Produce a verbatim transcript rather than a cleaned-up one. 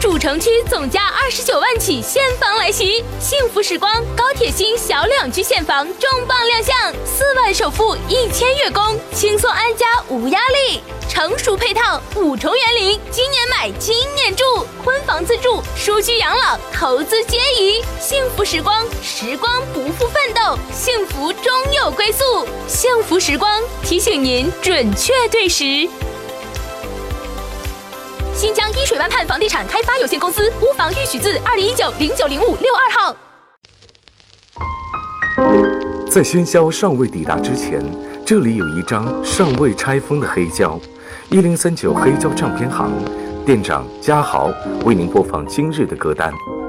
主城区总价二十九万起现房来袭，幸福时光高铁新小两居现房重磅亮相，四万首付一千月供，轻松安家无压力。成熟配套，五重园林，今年买今年住，婚房自住，舒居养老，投资皆宜。幸福时光，时光不负奋斗，幸福终有归宿。幸福时光提醒您准确对时。新疆依水湾畔房地产开发有限公司屋房预许字二零一九零九零五六二号。 在喧嚣尚未抵达之前，这里有一张尚未拆封的黑胶。一零三九黑胶唱片行店长嘉豪为您播放今日的歌单。